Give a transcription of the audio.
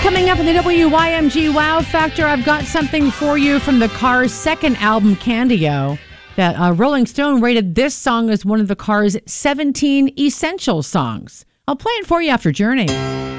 Coming up in the WYMG Wow Factor, I've got something for you from the Cars' second album, Candy-O, that Rolling Stone rated this song as one of the Cars' 17 essential songs. I'll play it for you after Journey.